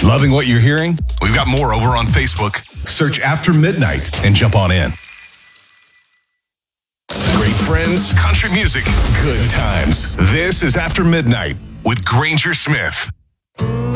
Loving what you're hearing? We've got more over on Facebook. Search After Midnight and jump on in. Great friends, country music, good times. This is After Midnight with Granger Smith.